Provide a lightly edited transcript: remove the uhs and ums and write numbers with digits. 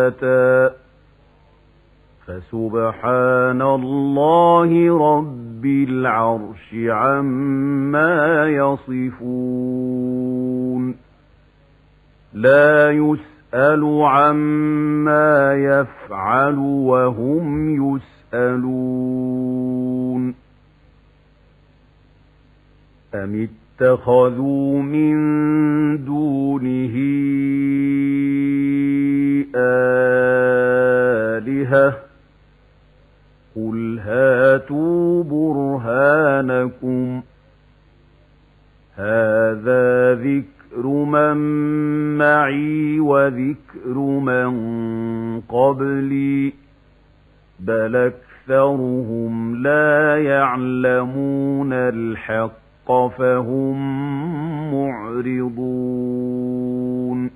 فسبحان الله رب العرش عما يصفون لا يسأل عما يفعل وهم يسألون أم اتخذوا من دونه آلهة قل هاتوا برهانكم هذا ذكر من معي وذكر من قبلي بل أكثرهم لا يعلمون الحق فهم معرضون